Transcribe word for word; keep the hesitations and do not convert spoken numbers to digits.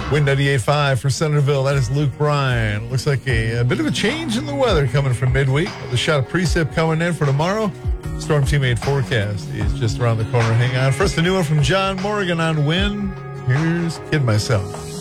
Wind ninety-eight point five for Centerville. That is Luke Bryan. Looks like a, a bit of a change in the weather coming from midweek. The shot of precip coming in for tomorrow. Storm teammate forecast is just around the corner. Hang on. First, a new one from John Morgan on wind. Here's Kid Myself.